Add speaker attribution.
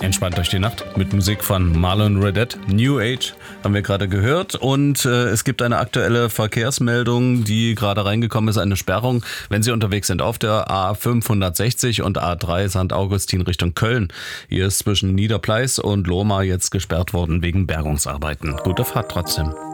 Speaker 1: Entspannt durch die Nacht mit Musik von Marlon Redet. New Age haben wir gerade gehört und es gibt eine aktuelle Verkehrsmeldung, die gerade reingekommen ist, eine Sperrung, wenn Sie unterwegs sind auf der A560 und A3 St. Augustin Richtung Köln. Hier ist zwischen Niederpleis und Lohmar jetzt gesperrt worden wegen Bergungsarbeiten. Gute Fahrt trotzdem.